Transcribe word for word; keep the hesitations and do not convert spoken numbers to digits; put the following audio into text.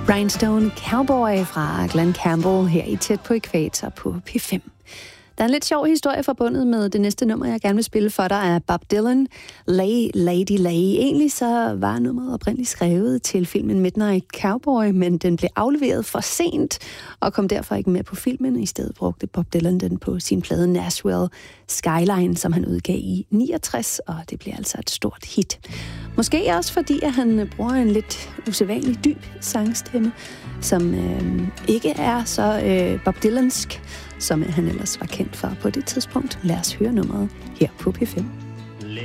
Rhinestone Cowboy fra Glen Campbell her i Tæt på Ækvator på P fem. Der er en lidt sjov historie forbundet med det næste nummer, jeg gerne vil spille for dig, af Bob Dylan, Lay Lady Lay. Egentlig så var nummeret oprindeligt skrevet til filmen Midnight Cowboy, men den blev afleveret for sent og kom derfor ikke med på filmen. I stedet brugte Bob Dylan den på sin plade Nashville Skyline, som han udgav i niogtres, og det blev altså et stort hit. Måske også fordi, at han bruger en lidt usædvanlig dyb sangstemme, som øh, ikke er så øh, Bob Dylansk, som han ellers var kendt for på det tidspunkt. Lad os høre nummeret her på P fem.